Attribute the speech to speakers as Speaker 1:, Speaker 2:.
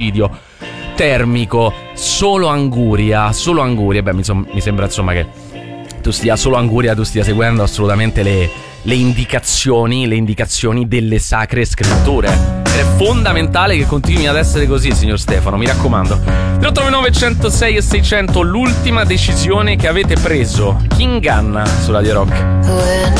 Speaker 1: suicidio termico. Solo Anguria. Beh, mi sembra insomma che tu stia seguendo assolutamente le indicazioni delle sacre scritture. Ed è fondamentale che continui ad essere così, signor Stefano, mi raccomando. 3899 106 e 600, l'ultima decisione che avete preso. King Gunn su Radio Rock.